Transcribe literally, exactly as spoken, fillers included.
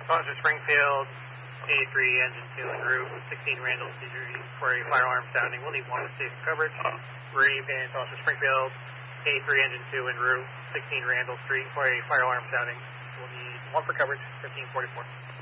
Foster Springfield, A three, engine two en route, sixteen Randall Street for a fire alarm sounding. We'll need one for safe coverage. Reeve and Foster Springfield, A three, engine two en route, sixteen Randall Street for a fire alarm sounding. We'll need one for coverage, fifteen forty-four.